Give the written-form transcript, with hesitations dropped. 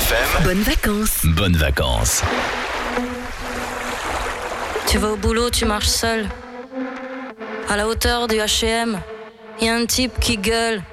FM. Bonnes vacances. Bonnes vacances. Tu vas au boulot, tu marches seul. À la hauteur du H&M, y a un type qui gueule.